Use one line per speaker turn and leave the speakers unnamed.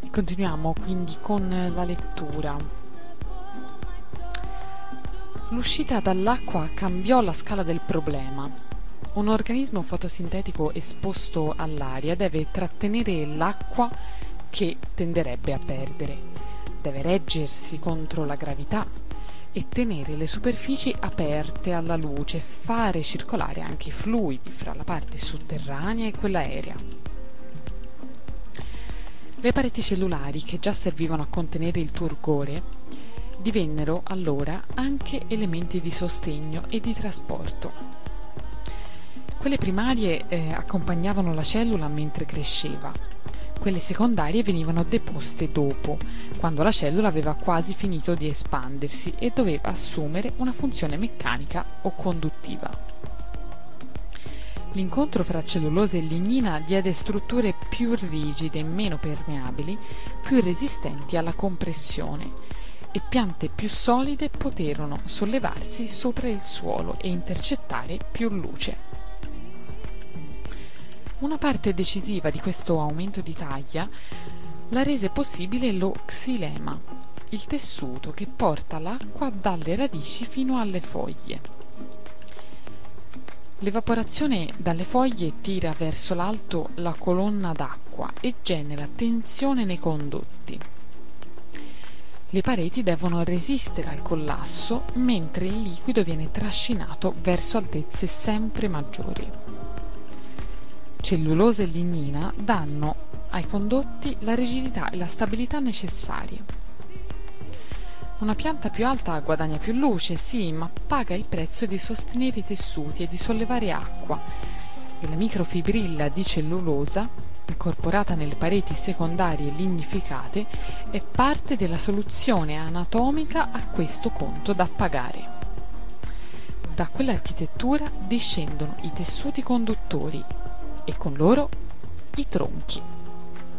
Continuiamo quindi con la lettura. L'uscita dall'acqua cambiò la scala del problema. Un organismo fotosintetico esposto all'aria deve trattenere l'acqua che tenderebbe a perdere, deve reggersi contro la gravità e tenere le superfici aperte alla luce, fare circolare anche i fluidi fra la parte sotterranea e quella aerea. Le pareti cellulari, che già servivano a contenere il turgore, divennero allora anche elementi di sostegno e di trasporto. Quelle primarie accompagnavano la cellula mentre cresceva, quelle secondarie venivano deposte dopo, quando la cellula aveva quasi finito di espandersi e doveva assumere una funzione meccanica o conduttiva. L'incontro fra cellulose e lignina diede strutture più rigide, meno permeabili, più resistenti alla compressione, e piante più solide poterono sollevarsi sopra il suolo e intercettare più luce. Una parte decisiva di questo aumento di taglia la rese possibile lo xilema, il tessuto che porta l'acqua dalle radici fino alle foglie. L'evaporazione dalle foglie tira verso l'alto la colonna d'acqua e genera tensione nei condotti. Le pareti devono resistere al collasso mentre il liquido viene trascinato verso altezze sempre maggiori. Cellulose e lignina danno ai condotti la rigidità e la stabilità necessarie. Una pianta più alta guadagna più luce, sì, ma paga il prezzo di sostenere i tessuti e di sollevare acqua, e la microfibrilla di cellulosa, incorporata nelle pareti secondarie lignificate, è parte della soluzione anatomica a questo conto da pagare. Da quell'architettura discendono i tessuti conduttori e con loro i tronchi.